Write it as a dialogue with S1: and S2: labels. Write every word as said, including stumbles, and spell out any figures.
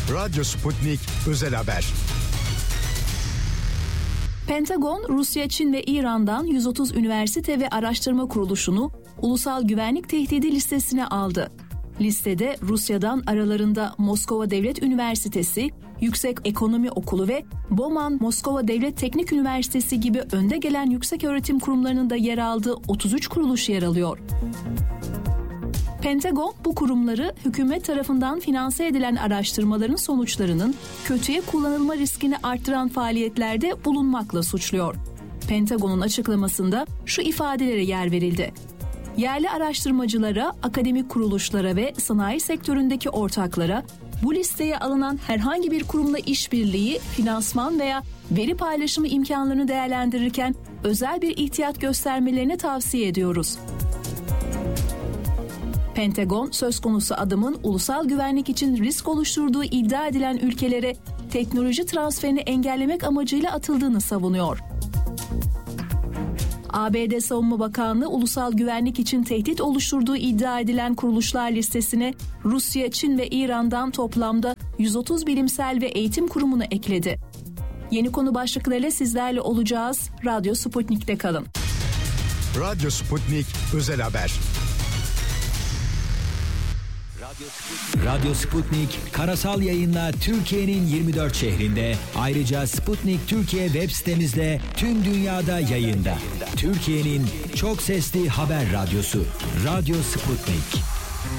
S1: Radyo Sputnik Özel Haber.
S2: Pentagon, Rusya, Çin ve İran'dan yüz otuz üniversite ve araştırma kuruluşunu ulusal güvenlik tehdidi listesine aldı. Listede Rusya'dan aralarında Moskova Devlet Üniversitesi, Yüksek Ekonomi Okulu ve Boman Moskova Devlet Teknik Üniversitesi gibi önde gelen yükseköğretim kurumlarının da yer aldığı otuz üç kuruluş yer alıyor. Pentagon, bu kurumları hükümet tarafından finanse edilen araştırmaların sonuçlarının kötüye kullanılma riskini arttıran faaliyetlerde bulunmakla suçluyor. Pentagon'un açıklamasında şu ifadelere yer verildi. Yerli araştırmacılara, akademik kuruluşlara ve sanayi sektöründeki ortaklara bu listeye alınan herhangi bir kurumla işbirliği, finansman veya veri paylaşımı imkanlarını değerlendirirken özel bir ihtiyat göstermelerini tavsiye ediyoruz. Pentagon, söz konusu adımın ulusal güvenlik için risk oluşturduğu iddia edilen ülkelere teknoloji transferini engellemek amacıyla atıldığını savunuyor. A B D Savunma Bakanlığı, ulusal güvenlik için tehdit oluşturduğu iddia edilen kuruluşlar listesine Rusya, Çin ve İran'dan toplamda yüz otuz bilimsel ve eğitim kurumunu ekledi. Yeni konu başlıklarıyla sizlerle olacağız. Radyo Sputnik'te kalın.
S1: Radyo Sputnik Özel Haber.
S3: Radyo Sputnik karasal yayınla Türkiye'nin yirmi dört şehrinde, ayrıca Sputnik Türkiye web sitemizde tüm dünyada yayında. Türkiye'nin çok sesli haber radyosu Radyo Sputnik.